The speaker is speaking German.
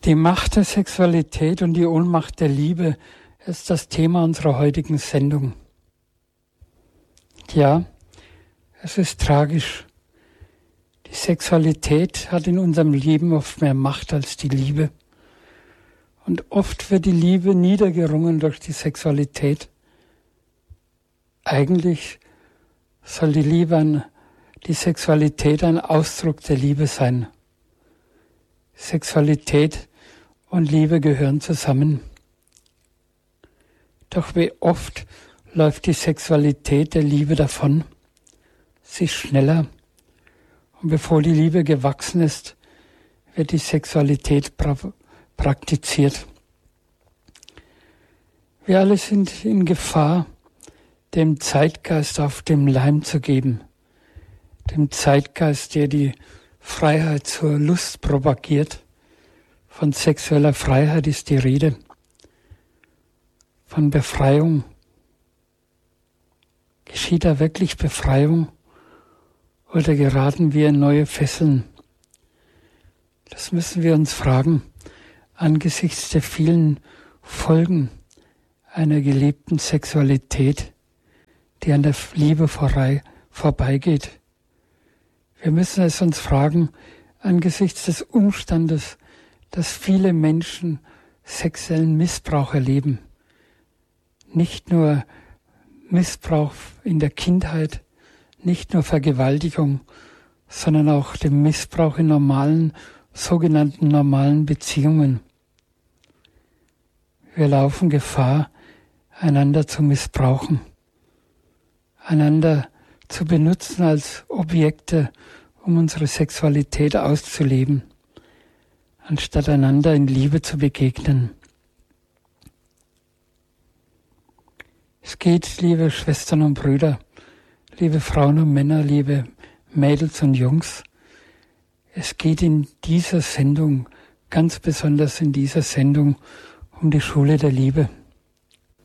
Die Macht der Sexualität und die Ohnmacht der Liebe ist das Thema unserer heutigen Sendung. Ja, es ist tragisch. Die Sexualität hat in unserem Leben oft mehr Macht als die Liebe. Und oft wird die Liebe niedergerungen durch die Sexualität. Eigentlich soll die Sexualität ein Ausdruck der Liebe sein. Sexualität und Liebe gehören zusammen. Doch wie oft läuft die Sexualität der Liebe davon? Sie ist schneller. Und bevor die Liebe gewachsen ist, wird die Sexualität praktiziert. Wir alle sind in Gefahr, dem Zeitgeist auf den Leim zu geben. Dem Zeitgeist, der die Freiheit zur Lust propagiert. Von sexueller Freiheit ist die Rede. Von Befreiung. Geschieht da wirklich Befreiung? Oder geraten wir in neue Fesseln? Das müssen wir uns fragen, angesichts der vielen Folgen einer gelebten Sexualität, die an der Liebe vorbeigeht. Wir müssen es uns fragen, angesichts des Umstandes, dass viele Menschen sexuellen Missbrauch erleben. Nicht nur Missbrauch in der Kindheit, nicht nur Vergewaltigung, sondern auch den Missbrauch in sogenannten normalen Beziehungen. Wir laufen Gefahr, einander zu missbrauchen, einander zu benutzen als Objekte, um unsere Sexualität auszuleben, anstatt einander in Liebe zu begegnen. Es geht, liebe Schwestern und Brüder, liebe Frauen und Männer, liebe Mädels und Jungs, es geht in dieser Sendung, ganz besonders in dieser Sendung, um die Schule der Liebe.